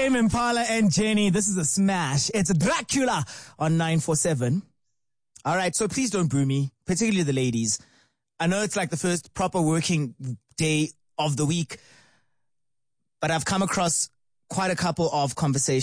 Tame Impala and Jenny. This is a smash. It's Dracula on 947. All right, so please don't boo me, particularly the ladies. I know it's like the first proper working day of the week, but I've come across quite a couple of conversations